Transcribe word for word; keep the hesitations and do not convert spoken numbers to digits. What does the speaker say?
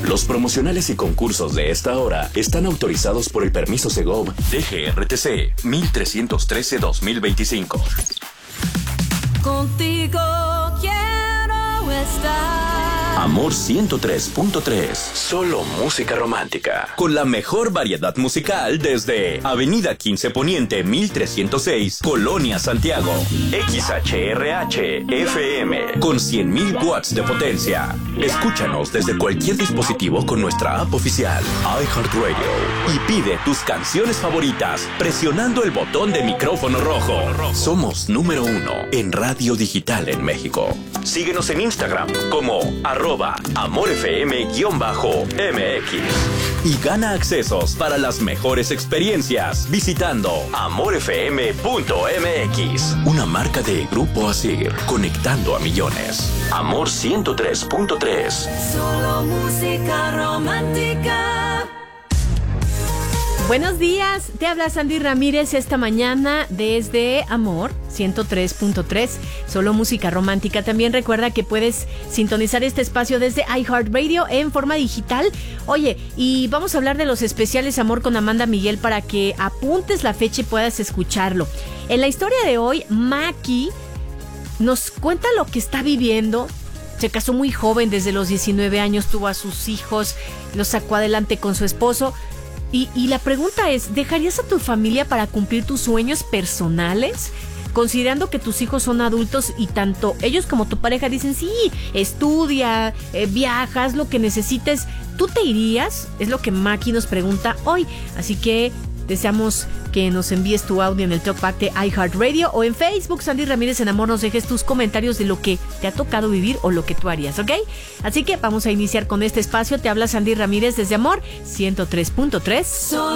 Los promocionales y concursos de esta hora están autorizados por el permiso Segov D G R T C mil trescientos trece dos mil veinticinco. Contigo quiero estar. Amor ciento tres punto tres. Solo música romántica. Con la mejor variedad musical desde Avenida quince Poniente mil trescientos seis, Colonia Santiago. X H R H F M con cien mil watts de potencia. Escúchanos desde cualquier dispositivo con nuestra app oficial iHeartRadio y pide tus canciones favoritas presionando el botón de micrófono rojo. Somos número uno en radio digital en México. Síguenos en Instagram como arroba amorfm-mx y gana accesos para las mejores experiencias visitando amorfm punto m x. Una marca de Grupo Asir, conectando a millones. Amor ciento tres punto tres. Solo música romántica. Buenos días, te habla Sandy Ramírez esta mañana desde Amor ciento tres punto tres, solo música romántica. También recuerda que puedes sintonizar este espacio desde iHeartRadio en forma digital. Oye, y vamos a hablar de los especiales Amor con Amanda Miguel para que apuntes la fecha y puedas escucharlo. En la historia de hoy, Maki nos cuenta lo que está viviendo. Se casó muy joven, desde los diecinueve años, tuvo a sus hijos, los sacó adelante con su esposo. Y, y la pregunta es, ¿dejarías a tu familia para cumplir tus sueños personales? Considerando que tus hijos son adultos y tanto ellos como tu pareja dicen, sí, estudia, eh, viaja, haz lo que necesites, ¿tú te irías? Es lo que Maki nos pregunta hoy. Así que deseamos que nos envíes tu audio en el Talkback de iHeartRadio o en Facebook, Sandy Ramírez en Amor, nos dejes tus comentarios de lo que te ha tocado vivir o lo que tú harías, ¿ok? Así que vamos a iniciar con este espacio. Te habla Sandy Ramírez desde Amor ciento tres punto tres.